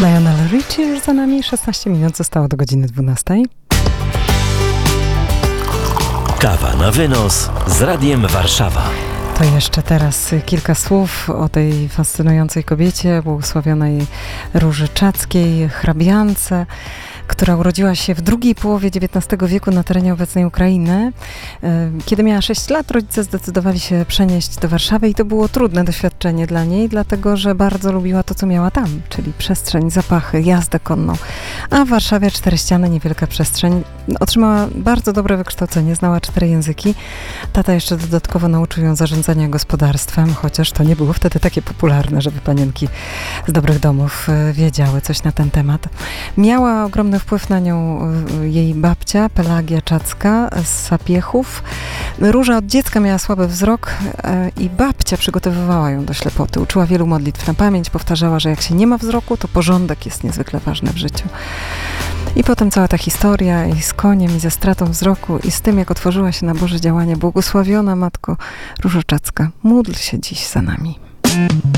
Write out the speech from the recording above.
Lionel Richie już za nami, 16 minut zostało do godziny 12. Kawa na wynos z Radiem Warszawa. To jeszcze teraz kilka słów o tej fascynującej kobiecie, błogosławionej Róży Czackiej, hrabiance, która urodziła się w drugiej połowie XIX wieku na terenie obecnej Ukrainy. Kiedy miała 6 lat, rodzice zdecydowali się przenieść do Warszawy i to było trudne doświadczenie dla niej, dlatego że bardzo lubiła to, co miała tam, czyli przestrzeń, zapachy, jazdę konną. A w Warszawie 4 ściany, niewielka przestrzeń. Otrzymała bardzo dobre wykształcenie, znała 4 języki. Tata jeszcze dodatkowo nauczył ją zarządzania gospodarstwem, chociaż to nie było wtedy takie popularne, żeby panienki z dobrych domów wiedziały coś na ten temat. Miała ogromny wpływ na nią jej babcia, Pelagia Czacka z Sapiechów. Róża od dziecka miała słaby wzrok i babcia przygotowywała ją do ślepoty. Uczyła wielu modlitw na pamięć, powtarzała, że jak się nie ma wzroku, to porządek jest niezwykle ważny w życiu. I potem cała ta historia i z koniem, i ze stratą wzroku, i z tym, jak otworzyła się na Boże działanie. Błogosławiona Matko Różo Czacka, módl się dziś za nami.